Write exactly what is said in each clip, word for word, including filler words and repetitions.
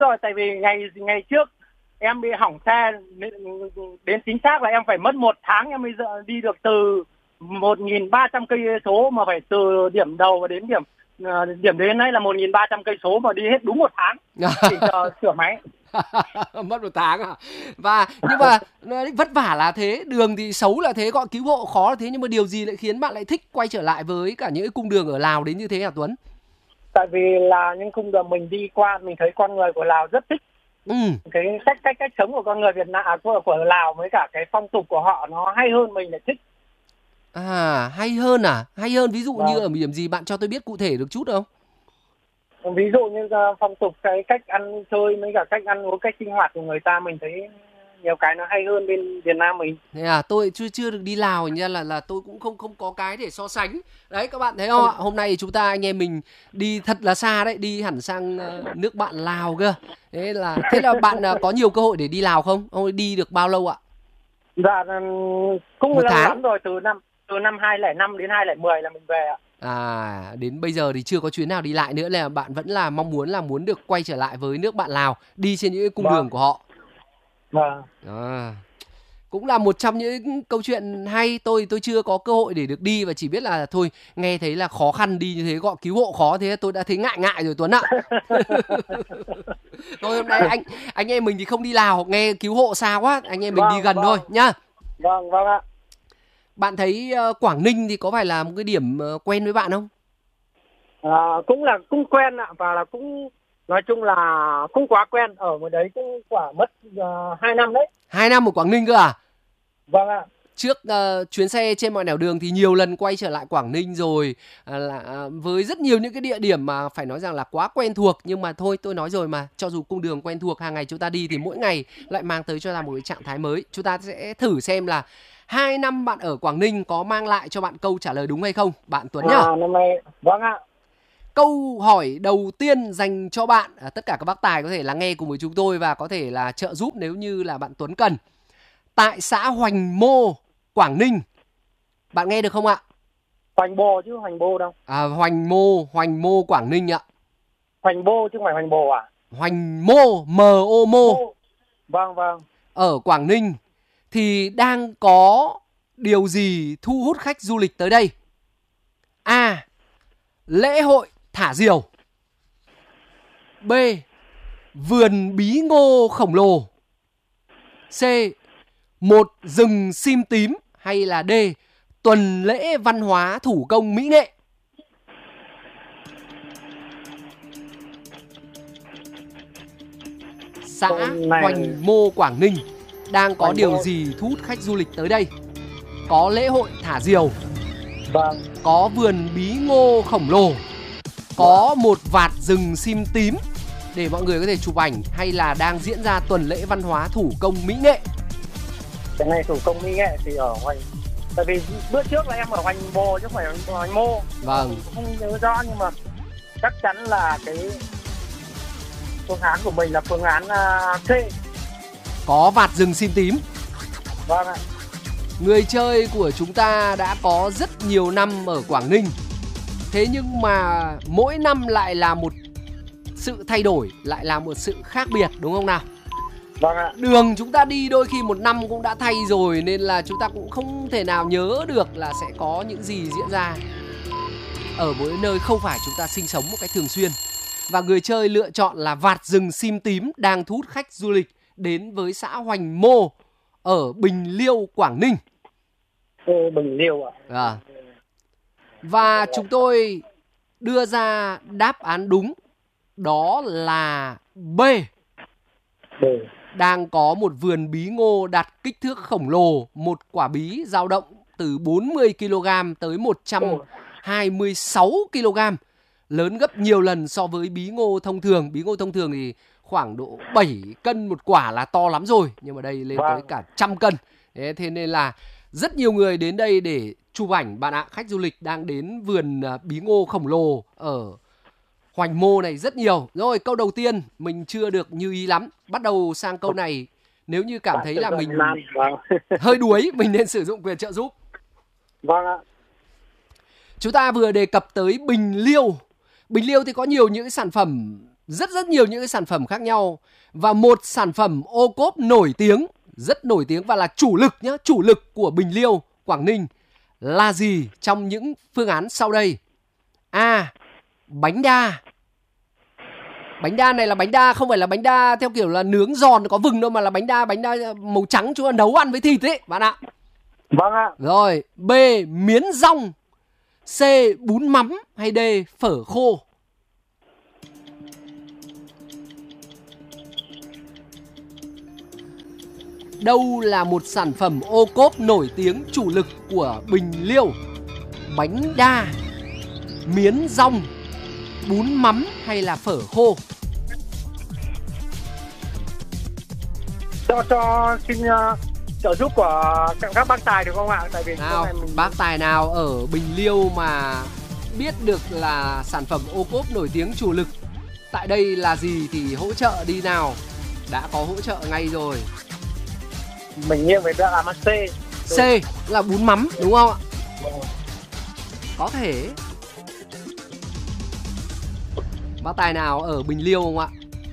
Rồi, tại vì ngày ngày trước em bị hỏng xe, đến chính xác là em phải mất một tháng em mới đi được từ một nghìn ba trăm cây số, mà phải từ điểm đầu và đến điểm điểm đến đấy là một nghìn ba trăm cây số mà đi hết đúng một tháng chỉ chờ sửa máy. Mất một tháng à? Và nhưng mà vất vả là thế, đường thì xấu là thế, gọi cứu hộ khó là thế, nhưng mà điều gì lại khiến bạn lại thích quay trở lại với cả những cung đường ở Lào đến như thế hả Tuấn? Tại vì là những cung đường mình đi qua, mình thấy con người của Lào rất thích. Ừ. Cái cách cách cách sống của con người Việt Nam, của, của Lào với cả cái phong tục của họ nó hay hơn, mình lại thích. À, hay hơn à? Hay hơn ví dụ vâng. như ở điểm gì, bạn cho tôi biết cụ thể được chút không? Ví dụ như phong tục, cái cách ăn chơi với cả cách ăn uống, cách sinh hoạt của người ta, mình thấy nhiều cái nó hay hơn bên Việt Nam mình. Thế à, tôi chưa chưa được đi Lào nha, là là tôi cũng không không có cái để so sánh. Đấy các bạn thấy không ạ? Hôm nay chúng ta anh em mình đi thật là xa đấy, đi hẳn sang uh, nước bạn Lào cơ. Thế là thế là bạn uh, có nhiều cơ hội để đi Lào không? Ông đi được bao lâu ạ? Dạ cũng lâu lắm rồi, từ năm từ năm hai không không năm đến hai không một không là mình về ạ. À, đến bây giờ thì chưa có chuyến nào đi lại nữa, là bạn vẫn là mong muốn là muốn được quay trở lại với nước bạn Lào, đi trên những cung vâng. đường của họ. Vâng. À, cũng là một trong những câu chuyện hay. Tôi tôi chưa có cơ hội để được đi, và chỉ biết là thôi nghe thấy là khó khăn đi như thế, gọi cứu hộ khó thế, tôi đã thấy ngại ngại rồi Tuấn ạ. Thôi hôm nay anh anh em mình thì không đi Lào, nghe cứu hộ xa quá, anh em mình vâng, đi gần vâng. thôi nhá. Vâng vâng ạ. Bạn thấy uh, Quảng Ninh thì có phải là một cái điểm uh, quen với bạn không? À, cũng là cũng quen ạ, và là cũng nói chung là cũng quá quen, ở ngoài đấy cũng quả mất uh, hai năm đấy. Hai năm ở Quảng Ninh cơ à? Vâng ạ. Trước uh, chuyến xe trên mọi nẻo đường thì nhiều lần quay trở lại Quảng Ninh rồi, uh, là, uh, với rất nhiều những cái địa điểm mà phải nói rằng là quá quen thuộc. Nhưng mà thôi, tôi nói rồi mà, cho dù cung đường quen thuộc hàng ngày chúng ta đi thì mỗi ngày lại mang tới cho ta một cái trạng thái mới. Chúng ta sẽ thử xem là hai năm bạn ở Quảng Ninh có mang lại cho bạn câu trả lời đúng hay không, bạn Tuấn nhá. À, năm nay, vâng ạ. Câu hỏi đầu tiên dành cho bạn, à, tất cả các bác tài có thể lắng nghe cùng với chúng tôi và có thể là trợ giúp nếu như là bạn Tuấn cần. Tại xã Hoành Mô, Quảng Ninh, bạn nghe được không ạ? Hoành Bồ chứ Hoành Bô đâu. À, Hoành Mô, Hoành Mô Quảng Ninh ạ. Hoành Bô chứ không phải Hoành Bồ à? Hoành Mô, M O Mô. Vâng vâng. Ở Quảng Ninh thì đang có điều gì thu hút khách du lịch tới đây? A. Lễ hội thả diều. B. Vườn bí ngô khổng lồ. C. Một rừng sim tím. Hay là D. Tuần lễ văn hóa thủ công mỹ nghệ. Xã Hoành Mô, Quảng Ninh đang có Hoành điều Mô. gì thu hút khách du lịch tới đây? Có lễ hội thả diều. Vâng. Có vườn bí ngô khổng lồ. Có một vạt rừng sim tím để mọi người có thể chụp ảnh, hay là đang diễn ra tuần lễ văn hóa thủ công mỹ nghệ? Cái này thủ công mỹ nghệ thì ở Hoành, tại vì bữa trước là em ở Hoành Bồ chứ không phải Hoành Mô. Vâng. Không nhớ rõ, nhưng mà chắc chắn là cái phương án của mình là phương án uh, C. Có vạt rừng sim tím. Vâng ạ. Người chơi của chúng ta đã có rất nhiều năm ở Quảng Ninh. Thế nhưng mà mỗi năm lại là một sự thay đổi, lại là một sự khác biệt, đúng không nào? Vâng ạ. Đường chúng ta đi đôi khi một năm cũng đã thay rồi, nên là chúng ta cũng không thể nào nhớ được là sẽ có những gì diễn ra ở mỗi nơi không phải chúng ta sinh sống một cách thường xuyên. Và người chơi lựa chọn là vạt rừng sim tím đang thu hút khách du lịch đến với xã Hoành Mô ở Bình Liêu, Quảng Ninh. Ừ, Bình Liêu ạ. À. Và chúng tôi đưa ra đáp án đúng, đó là B. B. Đang có một vườn bí ngô đạt kích thước khổng lồ, một quả bí dao động từ bốn mươi ki lô gam tới một trăm hai mươi sáu ki lô gam, lớn gấp nhiều lần so với bí ngô thông thường. Bí ngô thông thường thì khoảng độ bảy cân một quả là to lắm rồi, nhưng mà đây lên vâng. tới cả trăm cân. Thế, thế nên là rất nhiều người đến đây để chụp ảnh bạn ạ. Khách du lịch đang đến vườn bí ngô khổng lồ ở Hoành Mô này rất nhiều. Rồi câu đầu tiên mình chưa được như ý lắm. Bắt đầu sang câu này, nếu như cảm thấy là mình hơi đuối, mình nên sử dụng quyền trợ giúp. Vâng ạ. Chúng ta vừa đề cập tới Bình Liêu. Bình Liêu thì có nhiều những sản phẩm rất rất nhiều những cái sản phẩm khác nhau. Và một sản phẩm ô cốp nổi tiếng, rất nổi tiếng và là chủ lực nhá, chủ lực của Bình Liêu, Quảng Ninh là gì trong những phương án sau đây? A. Bánh đa. Bánh đa này là bánh đa không phải là bánh đa theo kiểu là nướng giòn có vừng đâu, mà là bánh đa bánh đa màu trắng chúng ta nấu ăn với thịt ấy bạn ạ. Vâng ạ. Rồi, B. Miến rong. C. Bún mắm. Hay D. Phở khô. Đâu là một sản phẩm ô cốp nổi tiếng chủ lực của Bình Liêu? Bánh đa, miến rong, bún mắm hay là phở khô? Cho cho xin uh, trợ giúp của các bác tài được không ạ? Tại vì nào mình... bác tài nào ở Bình Liêu mà biết được là sản phẩm ô cốp nổi tiếng chủ lực tại đây là gì thì hỗ trợ đi nào. Đã có hỗ trợ ngay rồi. Mình nghiêng về đáp án C. C là bún mắm đúng không ạ? Có thể. Bác tài nào ở Bình Liêu không ạ?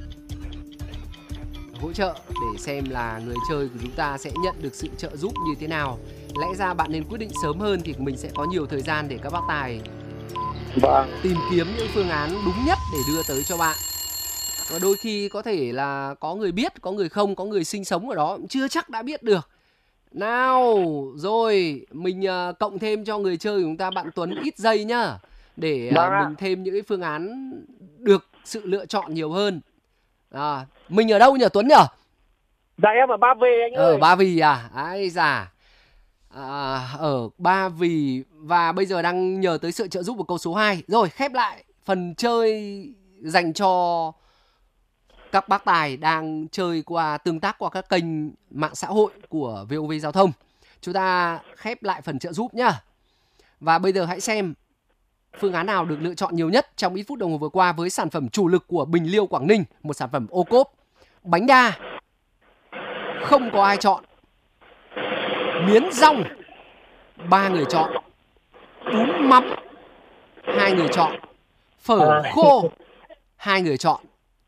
Hỗ trợ để xem là người chơi của chúng ta sẽ nhận được sự trợ giúp như thế nào. Lẽ ra bạn nên quyết định sớm hơn thì mình sẽ có nhiều thời gian để các bác tài vâng. tìm kiếm những phương án đúng nhất để đưa tới cho bạn. Và đôi khi có thể là có người biết, có người không, có người sinh sống ở đó cũng chưa chắc đã biết được. Nào, rồi mình uh, cộng thêm cho người chơi của chúng ta bạn Tuấn ít giây nhá. Để uh, mình thêm những cái phương án được sự lựa chọn nhiều hơn. À, mình ở đâu nhỉ Tuấn nhỉ? Dạ em ở Ba Vì anh ơi. Ở Ba Vì à? Ai da. À, ở Ba Vì. Và bây giờ đang nhờ tới sự trợ giúp của câu số hai. Rồi khép lại phần chơi dành cho các bác tài đang chơi qua tương tác qua các kênh mạng xã hội của vê o vê Giao thông. Chúng ta khép lại phần trợ giúp nhá. Và bây giờ hãy xem phương án nào được lựa chọn nhiều nhất trong ít phút đồng hồ vừa qua với sản phẩm chủ lực của Bình Liêu Quảng Ninh, một sản phẩm ô cốp. Bánh đa, không có ai chọn. Miến rong, ba người chọn. Bún mắm, hai người chọn. Phở khô, hai người chọn.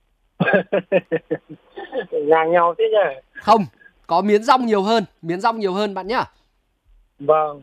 Ngang nhau thế nhỉ? Không, có miến rong nhiều hơn, miến rong nhiều hơn bạn nhá. Vâng.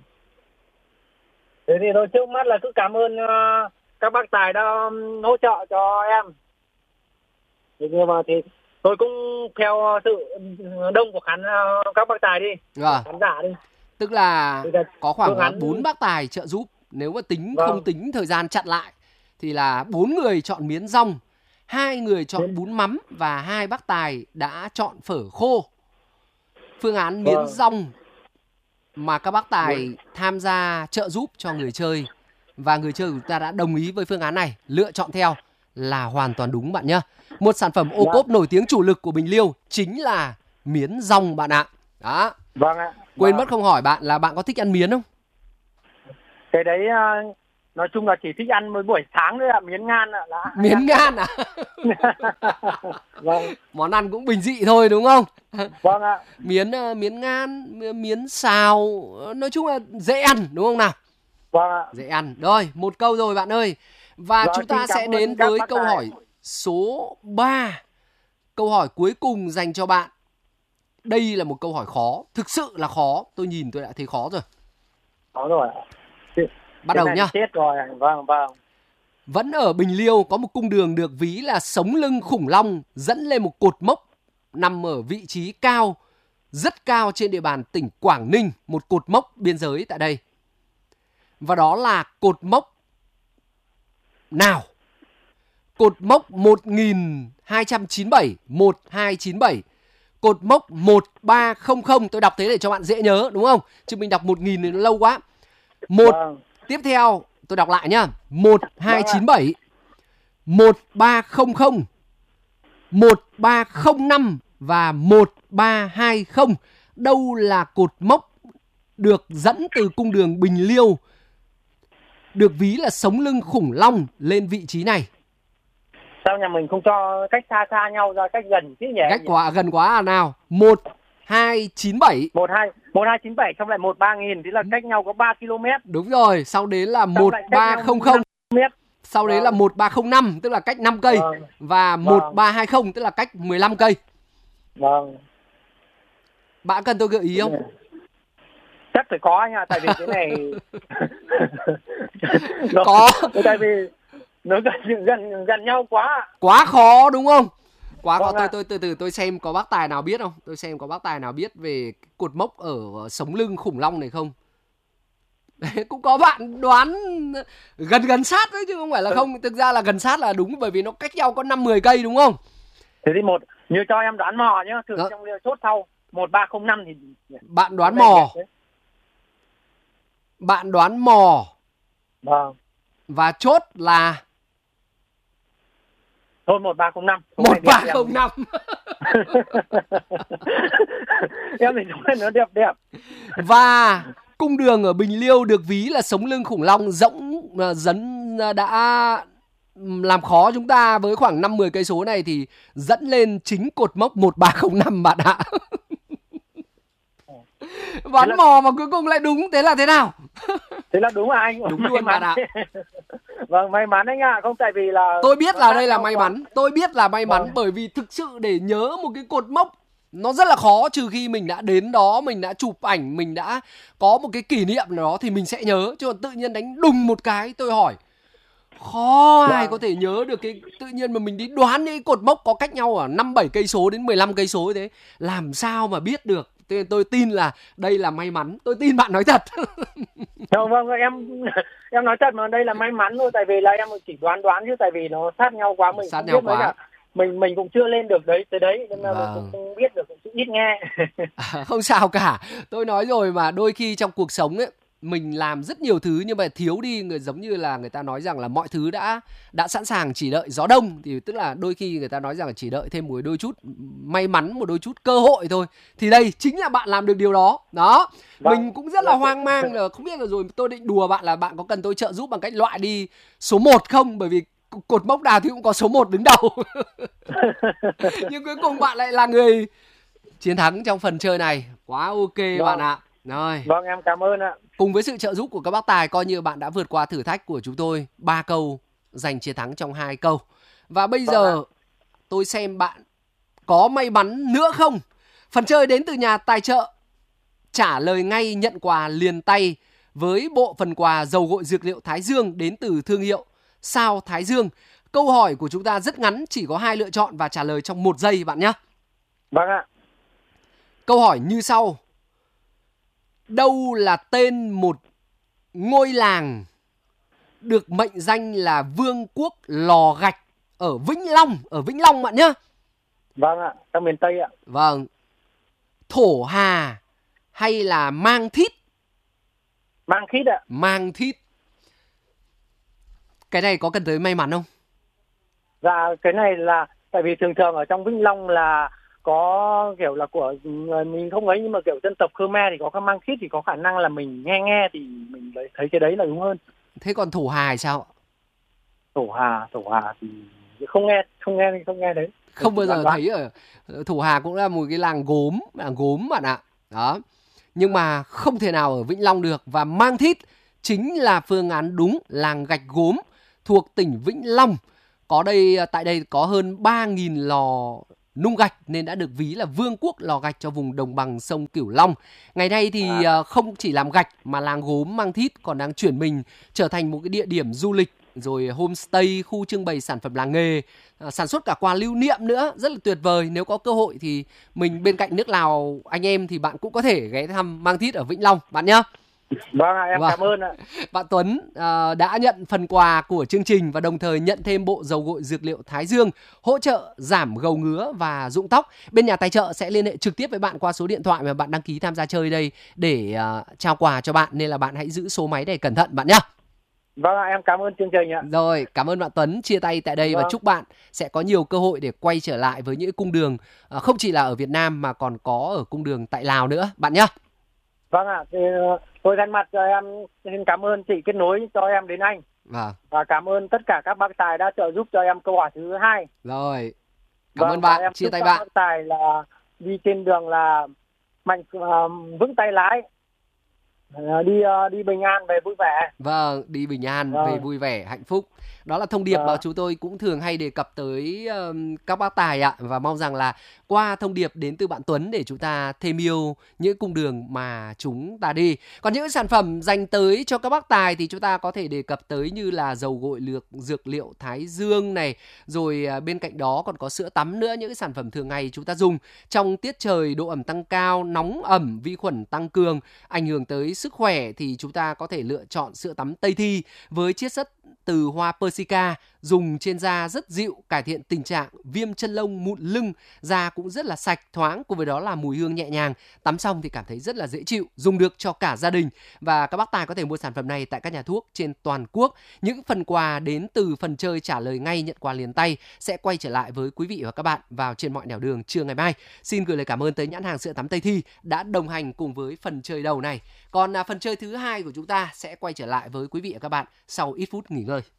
Thế thì thôi trước mắt là cứ cảm ơn uh, các bác tài đã um, hỗ trợ cho em. Nhưng mà thì tôi cũng theo sự đông của khán uh, các bác tài đi, à. khán giả đi. Tức là có khoảng hắn... bốn bác tài trợ giúp. Nếu mà tính vâng. không tính thời gian chặn lại thì là bốn người chọn miến rong, hai người chọn bún mắm và hai bác tài đã chọn phở khô. Phương án miến vâng. rong mà các bác tài vâng. tham gia trợ giúp cho người chơi và người chơi của chúng ta đã đồng ý với phương án này, lựa chọn theo là hoàn toàn đúng bạn nhé. Một sản phẩm ô vâng. cốp nổi tiếng chủ lực của Bình Liêu chính là miến rong bạn ạ. Đó. Vâng ạ. Quên vâng. mất không hỏi bạn là bạn có thích ăn miến không? Cái đấy uh, nói chung là chỉ thích ăn mỗi buổi sáng thôi ạ, miến ngan ạ. Là miến ngan à? Vâng. Món ăn cũng bình dị thôi đúng không? Vâng ạ. Miến uh, miến ngan, miến xào, nói chung là dễ ăn đúng không nào? Vâng ạ. Dễ ăn. Rồi, một câu rồi bạn ơi. Và rồi, chúng ta sẽ đến với câu tài. hỏi số ba. Câu hỏi cuối cùng dành cho bạn. Đây là một câu hỏi khó, thực sự là khó. Tôi nhìn tôi đã thấy khó rồi. Khó rồi. Bắt đầu nhá. Chết rồi. Vâng, vâng. Vẫn ở Bình Liêu có một cung đường được ví là sống lưng khủng long dẫn lên một cột mốc nằm ở vị trí cao, rất cao trên địa bàn tỉnh Quảng Ninh, một cột mốc biên giới tại đây. Và đó là cột mốc nào? Cột mốc một nghìn hai trăm chín mươi bảy, một hai chín bảy, cột mốc một ba không không. Tôi đọc thế để cho bạn dễ nhớ đúng không? Chứ mình đọc một nghìn thì nó lâu quá. Một vâng. Tiếp theo tôi đọc lại nhá. một hai chín bảy, một ba không không, một ba không năm và một ba hai không. Đâu là cột mốc được dẫn từ cung đường Bình Liêu, được ví là sống lưng khủng long lên vị trí này? Sao nhà mình không cho cách xa xa nhau ra, cách gần chứ nhỉ? Cách quá gần quá à nào. một hai chín bảy. một hai chín bảy xong lại một ba nghìn thì là cách nhau có ba ki lô mét. Đúng rồi, sau đến là một ba không không. Sau đấy Vâng. là một ba không năm tức là cách năm cây. Vâng. Và Vâng. một ba hai không tức là cách mười lăm cây. Vâng. Bạn cần tôi gợi ý không? Chắc phải có anh ạ, tại vì cái này nó, Có. tại vì nó gần gần gần nhau quá. Quá khó đúng không? Quá khó. Vâng Tôi ạ. tôi từ từ tôi xem có bác tài nào biết không? Tôi xem có bác tài nào biết về cột mốc ở sống lưng khủng long này không? Đấy, cũng có bạn đoán gần gần sát đấy chứ không phải là không. Thực ra là gần sát là đúng, bởi vì nó cách nhau có năm mười cây đúng không? Thế thì một, như cho em đoán mò nhá, thử Đó. trong chốt sau một ba không năm thì Bạn đoán mò. Bạn đoán mò. Vâng. Và chốt là Thôi một ba không năm. một ba không năm. Em thì nói nó đẹp đẹp. Và cung đường ở Bình Liêu được ví là sống lưng khủng long rỗng dẫn đã làm khó chúng ta với khoảng năm mười cây số này thì dẫn lên chính cột mốc một ba không năm bạn ạ. Đoán là... mò mà cuối cùng lại đúng, thế là thế nào? Thế là đúng à anh? Đúng may luôn mắn. bạn ạ. Vâng, may mắn anh ạ, à. Không tại vì là tôi biết là đây là may mắn, tôi biết là may mắn vâng. Bởi vì thực sự để nhớ một cái cột mốc nó rất là khó, trừ khi mình đã đến đó, mình đã chụp ảnh, mình đã có một cái kỷ niệm nào đó thì mình sẽ nhớ. Chứ còn tự nhiên đánh đùng một cái, tôi hỏi khó ai vâng. có thể nhớ được cái tự nhiên mà mình đi đoán những cột mốc có cách nhau ở năm bảy cây số đến mười lăm cây số thế, làm sao mà biết được. Tôi, tôi tin là đây là may mắn, tôi tin bạn nói thật. Vâng, vâng, em em nói thật mà đây là may mắn thôi, tại vì là em chỉ đoán đoán chứ tại vì nó sát nhau quá, mình sát không nhau biết mấy quá. cả. Mình mình cũng chưa lên được đấy tới đấy nên là Vâng. mình cũng không biết được, cũng ít nghe. À, không sao cả. Tôi nói rồi mà, đôi khi trong cuộc sống ấy mình làm rất nhiều thứ nhưng mà thiếu đi người, giống như là người ta nói rằng là mọi thứ đã đã sẵn sàng chỉ đợi gió đông, thì tức là đôi khi người ta nói rằng là chỉ đợi thêm một đôi chút may mắn, một đôi chút cơ hội thôi. Thì đây chính là bạn làm được điều đó. Đó. Vâng. Mình cũng rất là hoang mang là không biết là rồi tôi định đùa bạn là bạn có cần tôi trợ giúp bằng cách loại đi số một không, bởi vì cột mốc nào thì cũng có số một đứng đầu. Nhưng cuối cùng bạn lại là người chiến thắng trong phần chơi này. Quá ok vâng. bạn ạ. Rồi. Vâng, em cảm ơn ạ. Cùng với sự trợ giúp của các bác tài, coi như bạn đã vượt qua thử thách của chúng tôi. Ba câu giành chiến thắng trong hai câu. Và bây vâng giờ ạ. Tôi xem bạn có may mắn nữa không. Phần chơi đến từ nhà tài trợ. Trả lời ngay, nhận quà liền tay với bộ phần quà dầu gội dược liệu Thái Dương đến từ thương hiệu Sao Thái Dương. Câu hỏi của chúng ta rất ngắn, chỉ có hai lựa chọn và trả lời trong một giây bạn nhé. Vâng ạ. Câu hỏi như sau. Đâu là tên một ngôi làng được mệnh danh là Vương quốc Lò Gạch ở Vĩnh Long, ở Vĩnh Long bạn nhé. Vâng ạ, trong miền Tây ạ. Vâng. Thổ Hà hay là Mang Thít? Mang Thít ạ. Mang Thít. Cái này có cần tới may mắn không? Dạ, cái này là tại vì thường thường ở trong Vĩnh Long là có kiểu là của mình không ấy, nhưng mà kiểu dân tộc Khmer thì có cái Mang Thít thì có khả năng là mình nghe nghe thì mình thấy cái đấy là đúng hơn. Thế còn Thổ Hà thì sao? Thổ Hà, Thổ Hà thì không nghe, không nghe không nghe đấy. Không bao giờ thấy ở Thổ Hà cũng là một cái làng gốm, làng gốm bạn ạ. Đó. Nhưng mà không thể nào ở Vĩnh Long được. Và Mang Thít chính là phương án đúng, làng gạch gốm thuộc tỉnh Vĩnh Long. Có đây, tại đây có hơn ba nghìn lò nung gạch nên đã được ví là vương quốc lò gạch cho vùng đồng bằng sông Cửu Long. Ngày nay thì à. không chỉ làm gạch mà làng gốm Mang Thít còn đang chuyển mình trở thành một cái địa điểm du lịch, rồi homestay, khu trưng bày sản phẩm làng nghề, à, sản xuất cả quà lưu niệm nữa, rất là tuyệt vời. Nếu có cơ hội thì mình bên cạnh nước Lào anh em thì bạn cũng có thể ghé thăm Mang Thít ở Vĩnh Long bạn nhé. Vâng ạ, em vâng. cảm ơn ạ. Bạn Tuấn uh, đã nhận phần quà của chương trình và đồng thời nhận thêm bộ dầu gội dược liệu Thái Dương hỗ trợ giảm gầu ngứa và rụng tóc. Bên nhà tài trợ sẽ liên hệ trực tiếp với bạn qua số điện thoại mà bạn đăng ký tham gia chơi đây để uh, trao quà cho bạn, nên là bạn hãy giữ số máy để cẩn thận bạn nhé. Vâng ạ, em cảm ơn chương trình ạ. Rồi, cảm ơn bạn Tuấn chia tay tại đây vâng. Và chúc bạn sẽ có nhiều cơ hội để quay trở lại với những cung đường uh, không chỉ là ở Việt Nam mà còn có ở cung đường tại Lào nữa bạn nhé. Vâng ạ, thì tôi thay mặt cho em xin cảm ơn chị kết nối cho em đến anh. Vâng. Và cảm ơn tất cả các bác tài đã trợ giúp cho em câu hỏi thứ hai. Rồi, cảm vâng, ơn bạn, em chia tay bạn. Bác tài là đi trên đường là mạnh uh, vững tay lái, uh, đi uh, đi bình an về vui vẻ. Vâng, đi bình an vâng. Về vui vẻ hạnh phúc. Đó là thông điệp Vâng. mà chúng tôi cũng thường hay đề cập tới uh, các bác tài ạ. Và mong rằng là qua thông điệp đến từ bạn Tuấn để chúng ta thêm yêu những cung đường mà chúng ta đi. Còn những sản phẩm dành tới cho các bác tài thì chúng ta có thể đề cập tới như là dầu gội lược, dược liệu Thái Dương này, rồi uh, bên cạnh đó còn có sữa tắm nữa, những cái sản phẩm thường ngày chúng ta dùng trong tiết trời độ ẩm tăng cao, nóng ẩm, vi khuẩn tăng cường, ảnh hưởng tới sức khỏe thì chúng ta có thể lựa chọn sữa tắm Tây Thi với chiết xuất từ hoa Persica, dùng trên da rất dịu, cải thiện tình trạng viêm chân lông, mụn lưng, da cũng rất là sạch, thoáng, cùng với đó là mùi hương nhẹ nhàng, tắm xong thì cảm thấy rất là dễ chịu, dùng được cho cả gia đình. Và các bác tài có thể mua sản phẩm này tại các nhà thuốc trên toàn quốc. Những phần quà đến từ phần chơi trả lời ngay, nhận quà liền tay sẽ quay trở lại với quý vị và các bạn vào trên mọi nẻo đường trưa ngày mai. Xin gửi lời cảm ơn tới nhãn hàng sữa tắm Tây Thi đã đồng hành cùng với phần chơi đầu này. Còn à, phần chơi thứ hai của chúng ta sẽ quay trở lại với quý vị và các bạn sau ít phút nghỉ ngơi.